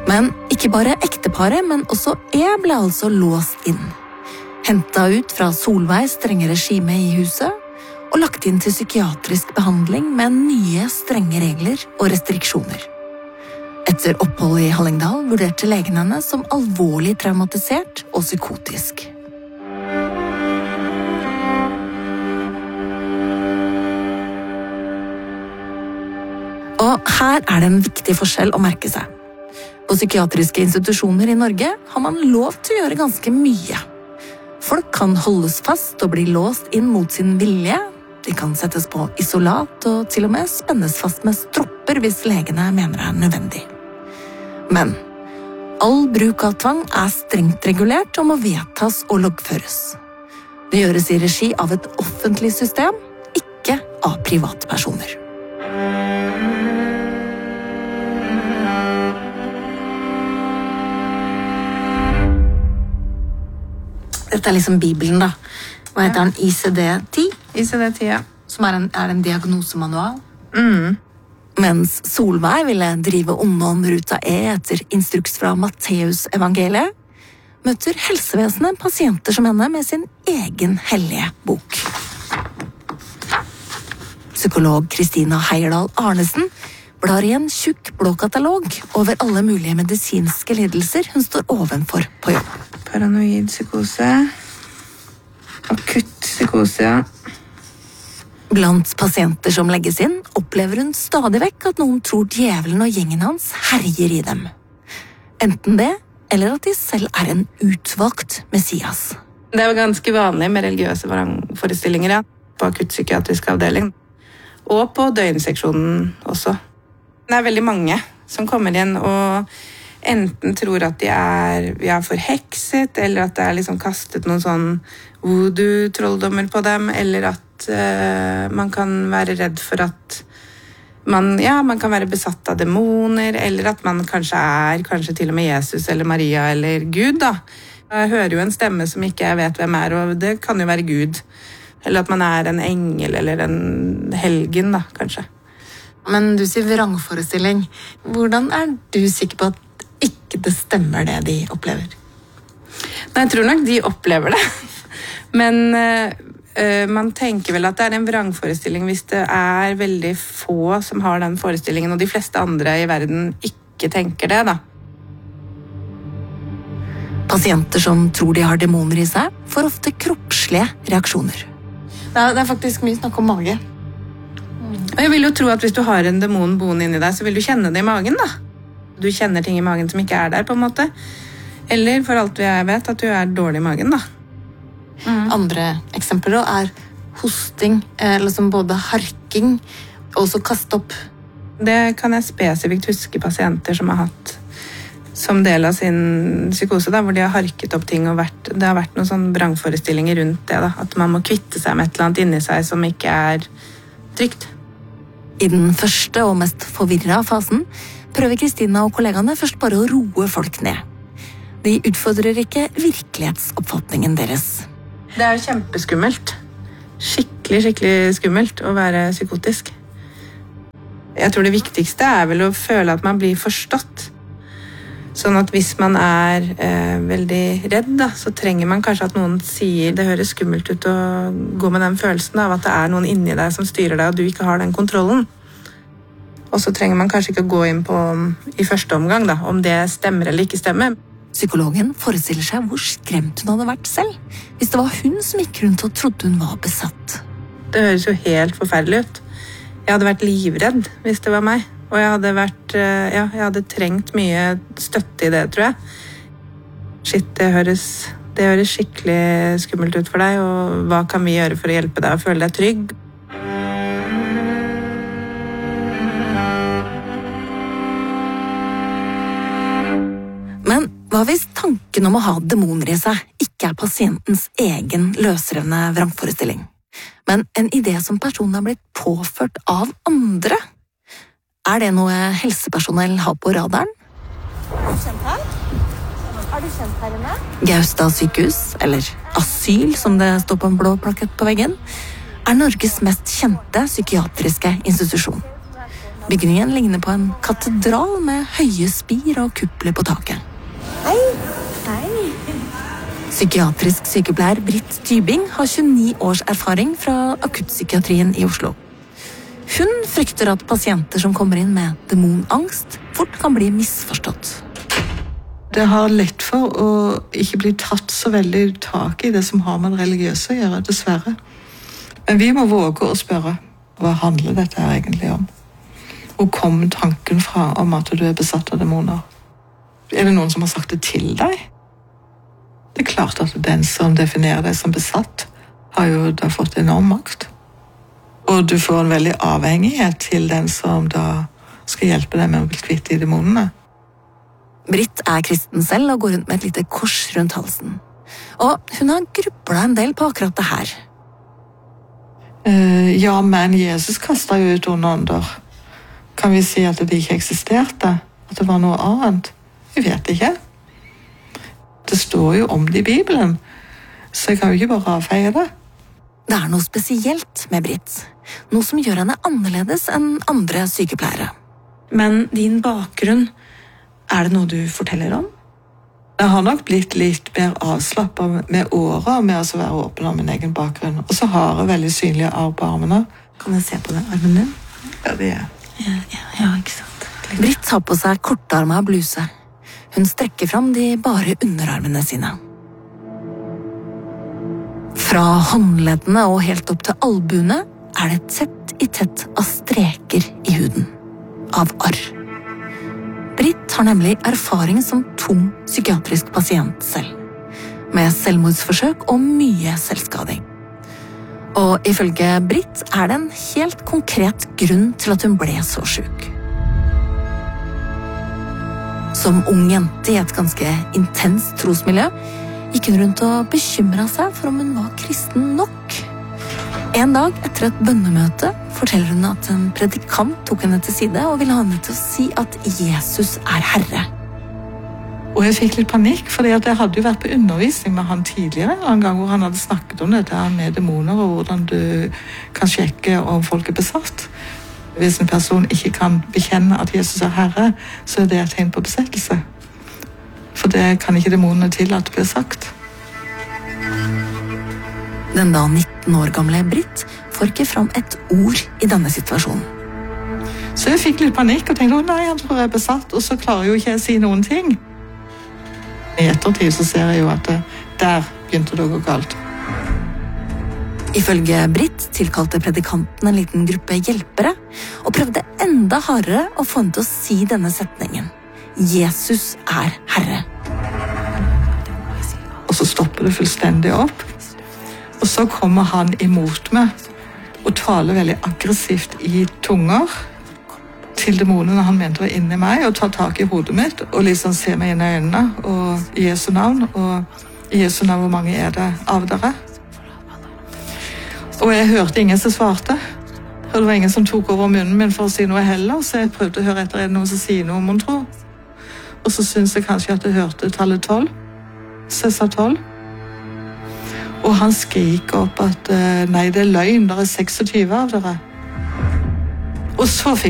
Men ikke bare ekteparet, men også E ble altså låst inn. Hentet ut fra Solveig strenge regime i huset, og lagt inn til psykiatrisk behandling med nye strenge regler og restriksjoner. Etter opphold i Hallingdal vurderte legen henne som alvorlig traumatisert og psykotisk. Og her er det en viktig forskjell å merke seg. På psykiatriske institusjoner i Norge har man lov til å gjøre ganske mye. Folk kan holdes fast og bli låst inn mot sin vilje. De kan settes på isolat og til og med spennes fast med stropper hvis legene mener det er nødvendig. Men all bruk av tvang er strengt regulert og må vedtas og loggføres. Det gjøres i regi av et offentlig system, ikke av privatpersoner. Dette er liksom Bibelen, da. Hva heter den? ICD-10? ICD-10, ja. Som er en diagnosemanual. Mens Solveig ville drive onde ånder ut av etter instruks fra Matteus evangeliet, møter helsevesenet pasienter som henne med sin egen hellige bok. Psykolog Kristina Heierdal Arnesen blar i en tjukk blå katalog over alle mulige medisinske lidelser hun står ovenfor på jobb. Paranoid psykose. Akutt psykose, ja. Blant pasienter som legges inn, opplever hun stadig vekk at noen tror djevelen og gjengen hans herjer i dem. Enten det, eller at de selv er en utvalgt messias. Det er jo ganske vanlig med religiøse vrangforestillinger, ja. På akuttpsykiatrisk avdeling. Og på døgnseksjonen også. Det er veldig mange som kommer inn og enten tror at de er forhekset, eller at det er liksom kastet noen sånn voodoo-trolldommer på dem, eller at man kan være redd for at man kan være besatt av demoner, eller at man kanskje til og med Jesus eller Maria eller Gud, da. Jeg hører jo en stemme som ikke jeg vet hvem er, og det kan jo være Gud. Eller at man er en engel eller en helgen, da, kanskje. Men du sier vrangforestilling. Hvordan er du sikker på at ikke det stemmer det de opplever? Nei, jeg tror nok de opplever det. Men man tenker vel at det er en vrangforestilling hvis det er veldig få som har den forestillingen, og de fleste andre i verden ikke tenker det, da. Pasienter som tror de har demoner i seg, får ofte kroppslige reaksjoner. Det er faktisk mye snakk om mage. Og jeg vil jo tro at hvis du har en demon boende inni deg, så vil du kjenne det i magen, da. Du kjenner ting i magen som ikke er der, på en måte. Eller, for alt jeg vet, at du er dårlig i magen, da. Andre eksempler er hosting, eller som både harking og også kast opp. Det kan jeg spesifikt huske pasienter som har hatt som del av sin psykose, da, hvor de har harket opp ting, og det har vært noen sånne vrangforestillinger rundt det, da, at man må kvitte seg med et eller annet inni seg som ikke er trygt. I den første og mest forvirrede fasen prøver Kristina og kollegaene først bare å roe folk ned. De utfordrer ikke virkelighetsoppfatningen deres. Det er jo kjempeskummelt. Skikkelig skummelt å være psykotisk. Jeg tror det viktigste er vel å føle at man blir forstått. Sånn at hvis man er veldig redd, da, så trenger man kanskje at noen sier det høres skummelt ut å gå med den følelsen av at det er noen inni deg som styrer deg, og du ikke har den kontrollen. Og så trenger man kanskje ikke å gå inn på i første omgang da, om det stemmer eller ikke stemmer. Psykologen forestiller seg hvor skremt hun hadde vært selv, hvis det var hun som gikk rundt og trodde hun var besatt. Det høres jo helt forferdelig ut. Jeg hadde vært livredd hvis det var meg. Og jeg hadde trengt mye støtte i det, tror jeg. Shit, det høres skikkelig skummelt ut for deg, og hva kan vi gjøre for å hjelpe deg å føle deg trygg? Men hva hvis tanken om å ha demoner i seg ikke er pasientens egen løsrevne vrangforestilling, men en idé som personen har blitt påført av andre? Er det noe helsepersonell har på radaren? Er du kjent her? Er du kjent her inne? Gaustad sykehus, eller Asyl som det står på en blå plakett på veggen, er Norges mest kjente psykiatriske institusjon. Bygningen ligner på en katedral med høye spir og kupler på taket. Hei. Hei. Psykiatrisk sykepleier Britt Tybing har 29 års erfaring fra akuttpsykiatrien i Oslo. Hun frykter at pasienter som kommer inn med demonangst fort kan bli misforstått. Det har lett for å ikke bli tatt så veldig tak i det som har med det religiøse å gjøre, dessverre. Men vi må våge å spørre, hva handler dette her egentlig om? Hvor kom tanken fra om at du er besatt av demoner? Er det noen som har sagt det til deg? Det er klart at den som definerer deg som besatt, har jo da fått enorm makt. Og du får en veldig avhengighet til den som da skal hjelpe deg med å bli kvitt de demonene. Britt er kristen selv og går rundt med et lite kors rundt halsen. Og hun har grublet en del på akkurat det her. Ja, men Jesus kastet jo ut onde ånder. Kan vi si at det ikke eksisterte? At det var noe annet? Vi vet ikke. Det står jo om det i Bibelen, så jeg kan jo ikke bare avfeie det. Det er noe spesielt med Britt. Noe som gjør henne annerledes enn andre sykepleiere. Men din bakgrunn, er det noe du forteller om? Jeg har nok blitt litt mer avslappet med året med å være åpen om min egen bakgrunn. Og så har jeg veldig synlige arr på armene. Kan jeg se på den armen din? Ja, det er. Ja, ikke sant. Britt har på seg kortarmet bluse. Hun strekker fram de bare underarmene sine. Fra håndleddene og helt opp til albuene er det tett i tett av streker i huden. Av arr. Britt har nemlig erfaring som tung psykiatrisk pasient selv. Med selvmordsforsøk og mye selvskading. Og ifølge Britt er det en helt konkret grunn til at hun ble så syk. Som ung jente i et ganske intenst trosmiljø gikk hun rundt og bekymret seg for om hun var kristen nok. En dag etter et bønnemøte forteller hun at en predikant tok henne til side og ville ha henne til å si at Jesus er Herre. Og jeg fikk litt panikk, fordi at jeg hadde jo vært på undervisning med han tidligere, en gang hvor han hadde snakket om dette med demoner, og hvordan du kan sjekke om folk er besatt. Hvis en person ikke kan bekjenne at Jesus er Herre, så er det et tegn på besettelse. For det kan ikke demonene tillate bli sagt. Den da 19 år gamle Britt får ikke fram et ord i denne situasjonen. Så jeg fikk litt panikk og tenkte, nei, han tror jeg er besatt, og så klarer jo ikke jeg å si noen ting. I ettertid så ser jeg jo at der begynte det å gå galt. Ifølge Britt tilkalte predikanten en liten gruppe hjelpere og prøvde enda hardere å få henne til å si denne setningen. Jesus er Herre. Og så stopper det fullstendig opp. Og så kommer han imot meg og taler veldig aggressivt i tunger til demonene han mente var inni meg, og tar tak i hodet mitt og liksom ser meg inn i øynene og i Jesu navn, og i Jesu navn, hvor mange er det av dere? Og jeg hørte ingen som svarte, og det var ingen som tok over munnen min for å si noe heller, så jeg prøvde å høre etter noen som sier noe, mon tro. Og så synes jeg kanskje at jeg hørte tallet 12, så jeg sa 12. Og han skriker opp at nei, det er løgn, det er 26 av dere. Og så fikk